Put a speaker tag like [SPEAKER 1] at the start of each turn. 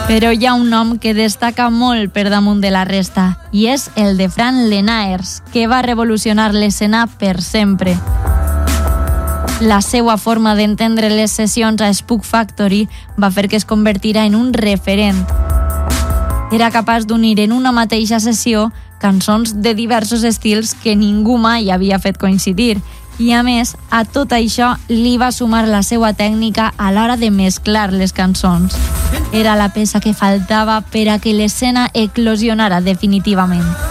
[SPEAKER 1] Però hi ha un nom que destaca molt per damunt de la resta, i és el de Fran Lenaers, que va revolucionar l'escena per sempre. La seva forma d'entendre les sessions a Spook Factory va fer que es convertira en un referent. Era capaç d'unir en una mateixa sessió cançons de diversos estils que ningú mai havia fet coincidir, i a més, a tot això li va sumar la seva tècnica a l'hora de mesclar les cançons. Era la peça que faltava per a que l'escena eclosionara definitivament.